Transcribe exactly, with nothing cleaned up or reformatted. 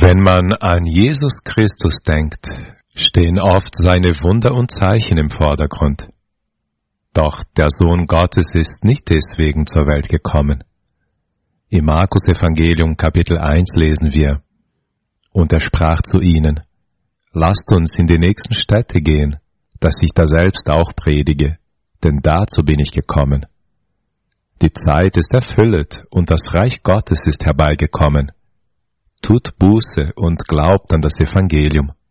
Wenn man an Jesus Christus denkt, stehen oft seine Wunder und Zeichen im Vordergrund. Doch der Sohn Gottes ist nicht deswegen zur Welt gekommen. Im Markus-Evangelium Kapitel eins lesen wir: Und er sprach zu ihnen: Lasst uns in die nächsten Städte gehen, dass ich daselbst auch predige, denn dazu bin ich gekommen. Die Zeit ist erfüllet und das Reich Gottes ist herbeigekommen. Tut Buße und glaubt an das Evangelium.